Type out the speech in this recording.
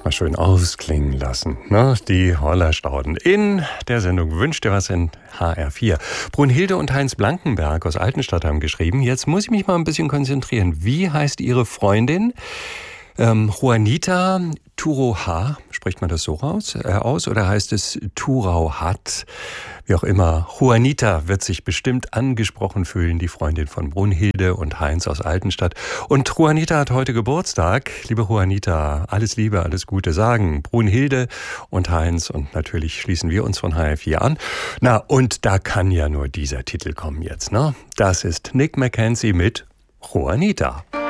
mal schön ausklingen lassen, ne? Die Hollerstauden. In der Sendung Wünsch dir was in HR4. Brunhilde und Heinz Blankenberg aus Altenstadt haben geschrieben, jetzt muss ich mich mal ein bisschen konzentrieren. Wie heißt Ihre Freundin? Juanita Turoha, spricht man das so aus oder heißt es Turauhat? Wie auch immer, Juanita wird sich bestimmt angesprochen fühlen, die Freundin von Brunhilde und Heinz aus Altenstadt. Und Juanita hat heute Geburtstag. Liebe Juanita, alles Liebe, alles Gute sagen Brunhilde und Heinz, und natürlich schließen wir uns von HR4 an. Na, und da kann ja nur dieser Titel kommen jetzt, ne? Das ist Nick Mackenzie mit Juanita.